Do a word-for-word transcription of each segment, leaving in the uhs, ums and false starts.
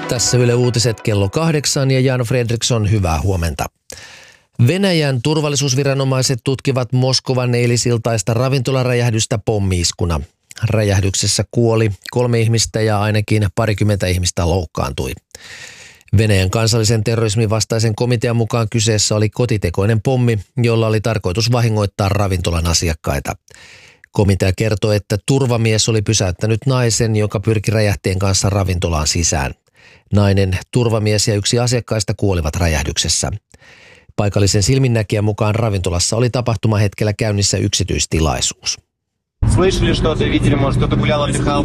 Tässä Yle Uutiset kello kahdeksan ja Jan Fredriksson, hyvää huomenta. Venäjän turvallisuusviranomaiset tutkivat Moskovan eilisiltaista ravintolaräjähdystä pommi-iskuna. Räjähdyksessä kuoli kolme ihmistä ja ainakin parikymmentä ihmistä loukkaantui. Venäjän kansallisen terrorismin vastaisen komitean mukaan kyseessä oli kotitekoinen pommi, jolla oli tarkoitus vahingoittaa ravintolan asiakkaita. Komitea kertoi, että turvamies oli pysäyttänyt naisen, joka pyrki räjähteen kanssa ravintolaan sisään. Nainen, turvamies ja yksi asiakkaista kuolivat räjähdyksessä. Paikallisen silminnäkijän mukaan ravintolassa oli tapahtumahetkellä käynnissä yksityistilaisuus. Слышали что-то, видели, может, кто-то гулял, отдыхал?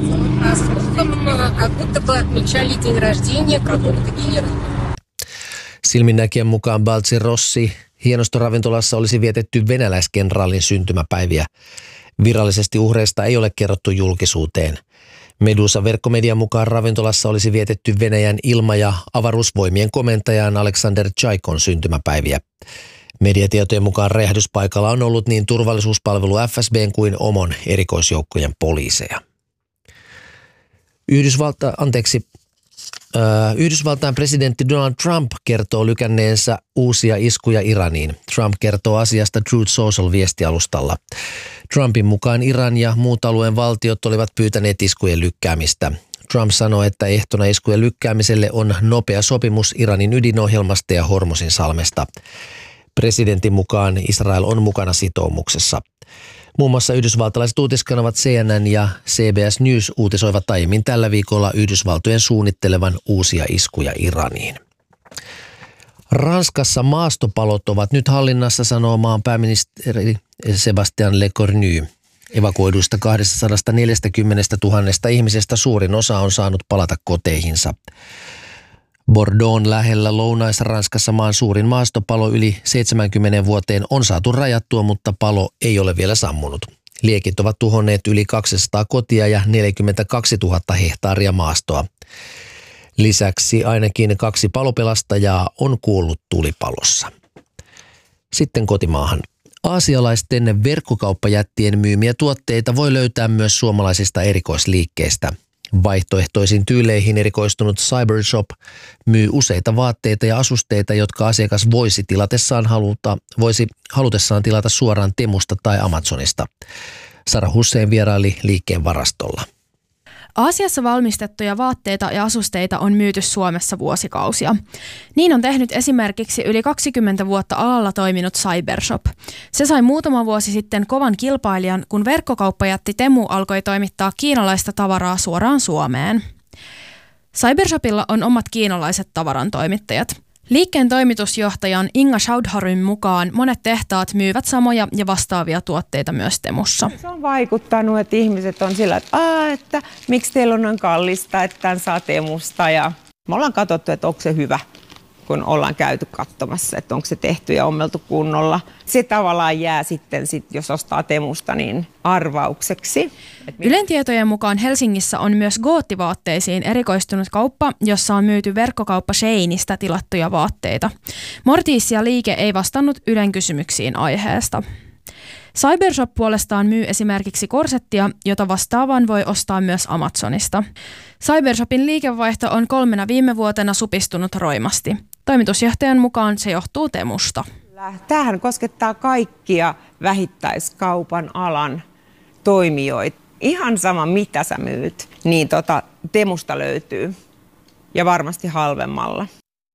Silminnäkijän mukaan Baltsi Rossi hienostoravintolassa olisi vietetty venäläiskenraalin syntymäpäiviä. Virallisesti uhreista ei ole kerrottu julkisuuteen. Medusa-verkkomedian mukaan ravintolassa olisi vietetty Venäjän ilma- ja avaruusvoimien komentajan Alexander Chaikon syntymäpäiviä. Mediatietojen mukaan räjähdyspaikalla on ollut niin turvallisuuspalvelu F S B:n kuin Omon erikoisjoukkojen poliiseja. Yhdysvalta, anteeksi, äh, Yhdysvaltain presidentti Donald Trump kertoo lykänneensä uusia iskuja Iraniin. Trump kertoo asiasta Truth Social-viestialustalla. Trumpin mukaan Iran ja muut alueen valtiot olivat pyytäneet iskujen lykkäämistä. Trump sanoi, että ehtona iskujen lykkäämiselle on nopea sopimus Iranin ydinohjelmasta ja Hormuzin salmesta. Presidentin mukaan Israel on mukana sitoumuksessa. Muun muassa yhdysvaltalaiset uutiskanavat C N N ja C B S News uutisoivat aiemmin tällä viikolla Yhdysvaltojen suunnittelevan uusia iskuja Iraniin. Ranskassa maastopalot ovat nyt hallinnassa, sanoo maan pääministeri Sébastien Lecornu. Evakuoiduista kaksisataaneljäkymmentätuhatta ihmisestä suurin osa on saanut palata koteihinsa. Bordeaux'n lähellä Lounais-Ranskassa maan suurin maastopalo yli seitsemänkymmentä vuoteen on saatu rajattua, mutta palo ei ole vielä sammunut. Liekit ovat tuhonneet yli kaksisataa kotia ja neljäkymmentäkaksituhatta hehtaaria maastoa. Lisäksi ainakin kaksi palopelastajaa on kuollut tulipalossa. Sitten kotimaahan. Aasialaisten verkkokauppajättien myymiä tuotteita voi löytää myös suomalaisista erikoisliikkeistä. Vaihtoehtoisiin tyyleihin erikoistunut Cybershop myy useita vaatteita ja asusteita, jotka asiakas voisi tilatessaan haluta, voisi halutessaan tilata suoraan Temusta tai Amazonista. Sara Hussein vieraili liikkeen varastolla. Aasiassa valmistettuja vaatteita ja asusteita on myyty Suomessa vuosikausia. Niin on tehnyt esimerkiksi yli kaksikymmentä vuotta alalla toiminut Cybershop. Se sai muutama vuosi sitten kovan kilpailijan, kun verkkokauppajätti Temu alkoi toimittaa kiinalaista tavaraa suoraan Suomeen. Cybershopilla on omat kiinalaiset tavarantoimittajat. Liikkeen toimitusjohtajan Inga Chaudharyn mukaan monet tehtaat myyvät samoja ja vastaavia tuotteita myös Temussa. Se on vaikuttanut, että ihmiset on sillä, että, Aa, että miksi teillä on noin kallista, että tämän saa Temusta. Ja me ollaan katsottu, että onko se hyvä, kun ollaan käyty katsomassa, että onko se tehty ja ommeltu kunnolla. Se tavallaan jää sitten, sit, jos ostaa Temusta, niin arvaukseksi. Ylen tietojen mukaan Helsingissä on myös goottivaatteisiin erikoistunut kauppa, jossa on myyty verkkokauppa Sheinistä tilattuja vaatteita. Morticia liike ei vastannut Ylen kysymyksiin aiheesta. Cybershop puolestaan myy esimerkiksi korsettia, jota vastaavan voi ostaa myös Amazonista. Cybershopin liikevaihto on kolmena viime vuotena supistunut roimasti. Toimitusjohtajan mukaan se johtuu Temusta. Tämähän koskettaa kaikkia vähittäiskaupan alan toimijoita. Ihan sama mitä sä myyt, niin tota, Temusta löytyy ja varmasti halvemmalla.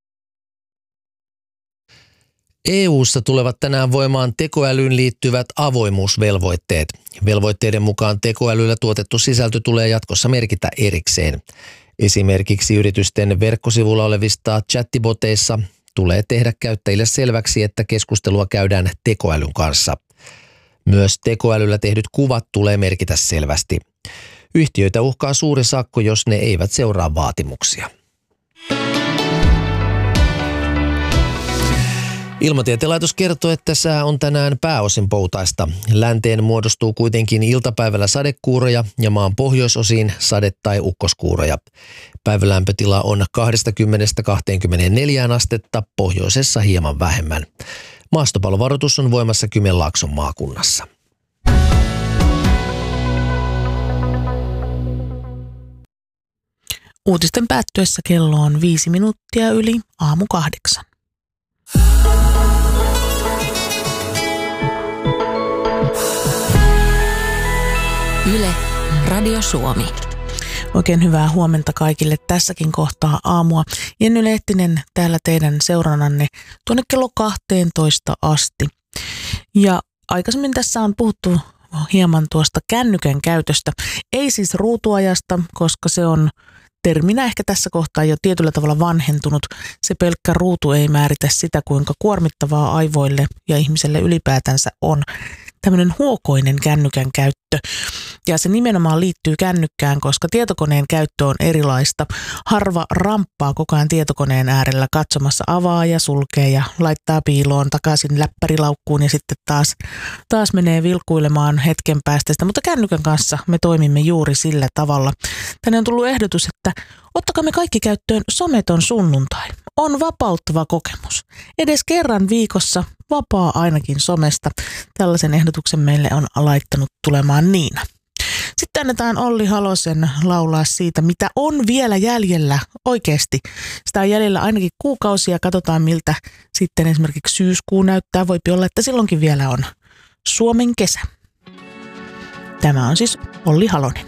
E U:ssa tulevat tänään voimaan tekoälyyn liittyvät avoimuusvelvoitteet. Velvoitteiden mukaan tekoälyllä tuotettu sisältö tulee jatkossa merkitä erikseen. Esimerkiksi yritysten verkkosivulla olevista chattiboteissa tulee tehdä käyttäjille selväksi, että keskustelua käydään tekoälyn kanssa. Myös tekoälyllä tehdyt kuvat tulee merkitä selvästi. Yhtiöitä uhkaa suuri sakko, jos ne eivät seuraa vaatimuksia. Ilmatieteen laitos kertoo, että sää on tänään pääosin poutaista. Länteen muodostuu kuitenkin iltapäivällä sadekuuroja ja maan pohjoisosiin sade- tai ukkoskuuroja. Päivälämpötila on kaksikymmentä kaksikymmentäneljä astetta, pohjoisessa hieman vähemmän. Maastopalovaroitus on voimassa Kymenlaakson maakunnassa. Uutisten päättyessä kello on viisi minuuttia yli aamu kahdeksan. Yle, Radio Suomi. Oikein hyvää huomenta kaikille tässäkin kohtaa aamua. Jenny Lehtinen täällä teidän seurannanne tuonne kello kahteentoista asti. Ja aikaisemmin tässä on puhuttu hieman tuosta kännykän käytöstä. Ei siis ruutuajasta, koska se on terminä ehkä tässä kohtaa jo tietyllä tavalla vanhentunut. Se pelkkä ruutu ei määritä sitä, kuinka kuormittavaa aivoille ja ihmiselle ylipäätänsä on tämmöinen huokoinen kännykän käyttö. Ja se nimenomaan liittyy kännykkään, koska tietokoneen käyttö on erilaista. Harva ramppaa koko ajan tietokoneen äärellä katsomassa, avaa ja sulkee ja laittaa piiloon takaisin läppärilaukkuun ja sitten taas, taas menee vilkuilemaan hetken päästä sitä. Mutta kännykän kanssa me toimimme juuri sillä tavalla. Tänne on tullut ehdotus, että ottakaa me kaikki käyttöön someton sunnuntai. On vapauttava kokemus. Edes kerran viikossa vapaa ainakin somesta. Tällaisen ehdotuksen meille on laittanut tulemaan Niina. Sitten annetaan Olli Halosen laulaa siitä, mitä on vielä jäljellä oikeasti. Sitä on jäljellä ainakin kuukausia. Katsotaan, miltä sitten esimerkiksi syyskuu näyttää. Voipi olla, että silloinkin vielä on Suomen kesä. Tämä on siis Olli Halonen.